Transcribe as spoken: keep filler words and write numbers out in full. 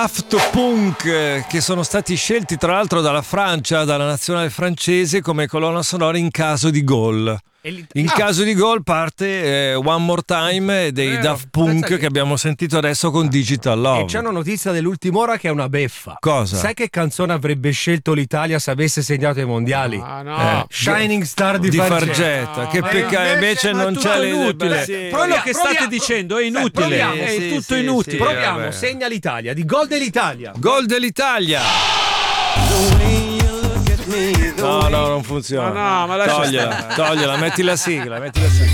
Daft Punk, eh, che sono stati scelti tra l'altro dalla Francia, dalla nazionale francese, come colonna sonora in caso di gol. In ah. caso di gol parte eh, One More Time dei Vero. Daft Punk che... che abbiamo sentito adesso con Digital Love. E c'è una notizia dell'ultima ora che è una beffa. Cosa? Sai che canzone avrebbe scelto l'Italia se avesse segnato i mondiali? Ah, no. Eh, Shining Star di, di Fargetta. Fargetta. No, che peccato, invece, invece non c'è inutile. Sì. Quello che state proviamo, dicendo è inutile. proviamo. È Sì, tutto sì, inutile. sì, Proviamo, vabbè. segna l'Italia, di gol dell'Italia. Gol dell'Italia. No, no, non funziona. No, no, ma lascia togliela, stare. togliela, metti la sigla, metti la sigla.